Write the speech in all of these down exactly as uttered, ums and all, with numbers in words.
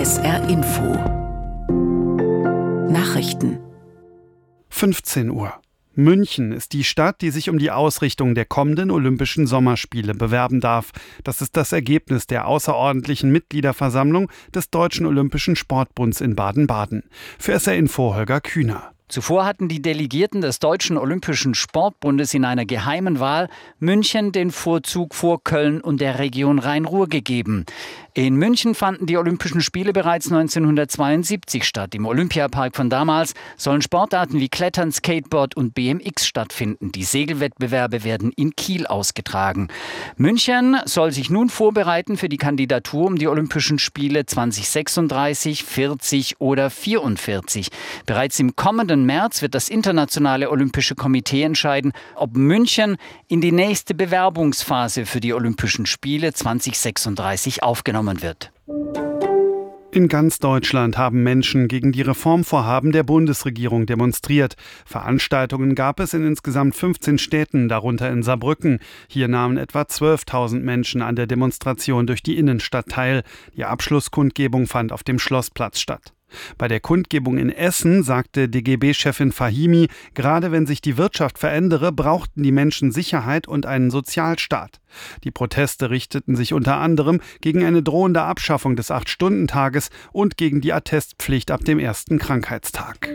S R Info Nachrichten. fünfzehn Uhr. München ist die Stadt, die sich um die Ausrichtung der kommenden Olympischen Sommerspiele bewerben darf. Das ist das Ergebnis der außerordentlichen Mitgliederversammlung des Deutschen Olympischen Sportbunds in Baden-Baden. Für S R Info Holger Kühner. Zuvor hatten die Delegierten des Deutschen Olympischen Sportbundes in einer geheimen Wahl München den Vorzug vor Köln und der Region Rhein-Ruhr gegeben. In München fanden die Olympischen Spiele bereits neunzehnhundertzweiundsiebzig statt. Im Olympiapark von damals sollen Sportarten wie Klettern, Skateboard und B M X stattfinden. Die Segelwettbewerbe werden in Kiel ausgetragen. München soll sich nun vorbereiten für die Kandidatur um die Olympischen Spiele zweitausendsechsunddreißig, vierzig oder vierundvierzig. Bereits im kommenden März wird das Internationale Olympische Komitee entscheiden, ob München in die nächste Bewerbungsphase für die Olympischen Spiele zweitausendsechsunddreißig aufgenommen wird. In ganz Deutschland haben Menschen gegen die Reformvorhaben der Bundesregierung demonstriert. Veranstaltungen gab es in insgesamt fünfzehn Städten, darunter in Saarbrücken. Hier nahmen etwa zwölftausend Menschen an der Demonstration durch die Innenstadt teil. Die Abschlusskundgebung fand auf dem Schlossplatz statt. Bei der Kundgebung in Essen sagte D G B-Chefin Fahimi, gerade wenn sich die Wirtschaft verändere, brauchten die Menschen Sicherheit und einen Sozialstaat. Die Proteste richteten sich unter anderem gegen eine drohende Abschaffung des acht-Stunden-Tages und gegen die Attestpflicht ab dem ersten Krankheitstag.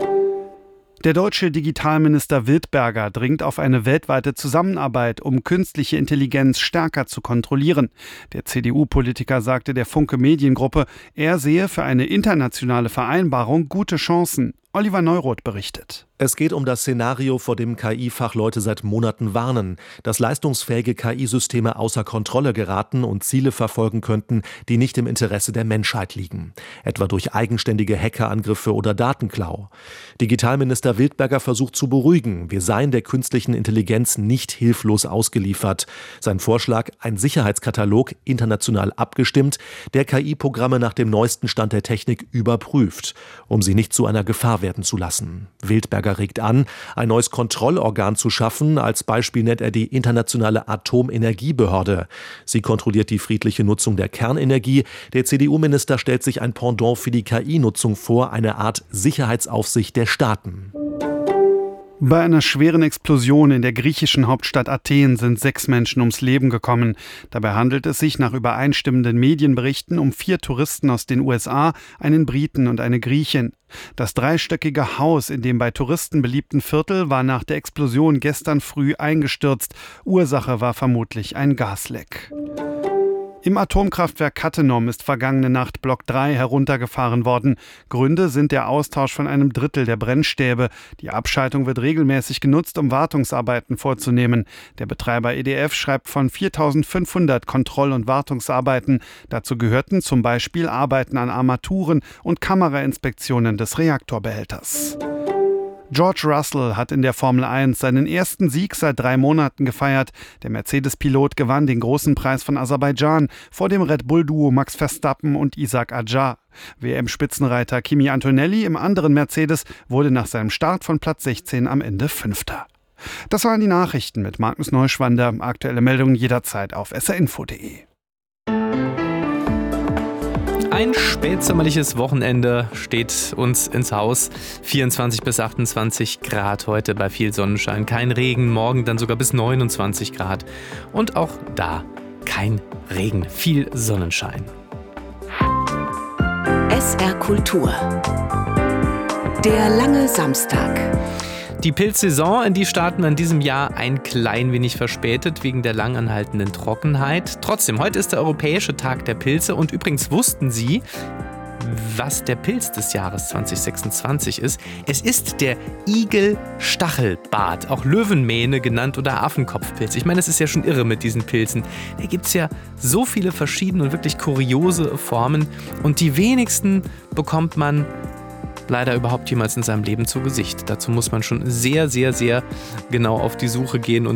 Der deutsche Digitalminister Wildberger dringt auf eine weltweite Zusammenarbeit, um künstliche Intelligenz stärker zu kontrollieren. Der C D U-Politiker sagte der Funke Mediengruppe, er sehe für eine internationale Vereinbarung gute Chancen. Oliver Neuroth berichtet. Es geht um das Szenario, vor dem K I-Fachleute seit Monaten warnen, dass leistungsfähige K I-Systeme außer Kontrolle geraten und Ziele verfolgen könnten, die nicht im Interesse der Menschheit liegen, etwa durch eigenständige Hackerangriffe oder Datenklau. Digitalminister Wildberger versucht zu beruhigen, wir seien der künstlichen Intelligenz nicht hilflos ausgeliefert. Sein Vorschlag, ein Sicherheitskatalog, international abgestimmt, der K I-Programme nach dem neuesten Stand der Technik überprüft, um sie nicht zu einer Gefahr werden zu lassen. Wildberger regt an, ein neues Kontrollorgan zu schaffen. Als Beispiel nennt er die Internationale Atomenergiebehörde. Sie kontrolliert die friedliche Nutzung der Kernenergie. Der C D U-Minister stellt sich ein Pendant für die K I-Nutzung vor, eine Art Sicherheitsaufsicht der Staaten. Bei einer schweren Explosion in der griechischen Hauptstadt Athen sind sechs Menschen ums Leben gekommen. Dabei handelt es sich nach übereinstimmenden Medienberichten um vier Touristen aus den U S A, einen Briten und eine Griechin. Das dreistöckige Haus in dem bei Touristen beliebten Viertel war nach der Explosion gestern früh eingestürzt. Ursache war vermutlich ein Gasleck. Im Atomkraftwerk Cattenom ist vergangene Nacht Block drei heruntergefahren worden. Gründe sind der Austausch von einem Drittel der Brennstäbe. Die Abschaltung wird regelmäßig genutzt, um Wartungsarbeiten vorzunehmen. Der Betreiber E D F schreibt von viertausendfünfhundert Kontroll- und Wartungsarbeiten. Dazu gehörten zum Beispiel Arbeiten an Armaturen und Kamerainspektionen des Reaktorbehälters. George Russell hat in der Formel eins seinen ersten Sieg seit drei Monaten gefeiert. Der Mercedes-Pilot gewann den großen Preis von Aserbaidschan vor dem Red Bull-Duo Max Verstappen und Isaac Adjar. W M-Spitzenreiter Kimi Antonelli im anderen Mercedes wurde nach seinem Start von Platz sechzehn am Ende Fünfter. Das waren die Nachrichten mit Magnus Neuschwander. Aktuelle Meldungen jederzeit auf s r info punkt d e. Ein spätsommerliches Wochenende steht uns ins Haus. vierundzwanzig bis achtundzwanzig Grad heute bei viel Sonnenschein. Kein Regen, morgen dann sogar bis neunundzwanzig Grad. Und auch da kein Regen, viel Sonnenschein. S R Kultur. Der lange Samstag. Die Pilzsaison, in die starten wir in diesem Jahr ein klein wenig verspätet wegen der lang anhaltenden Trockenheit. Trotzdem, heute ist der Europäische Tag der Pilze und übrigens wussten Sie, was der Pilz des Jahres zweitausendsechsundzwanzig ist? Es ist der Igel-Stachelbart, auch Löwenmähne genannt oder Affenkopfpilz. Ich meine, es ist ja schon irre mit diesen Pilzen. Da gibt es ja so viele verschiedene und wirklich kuriose Formen und die wenigsten bekommt man leider überhaupt jemals in seinem Leben zu Gesicht. Dazu muss man schon sehr, sehr, sehr genau auf die Suche gehen und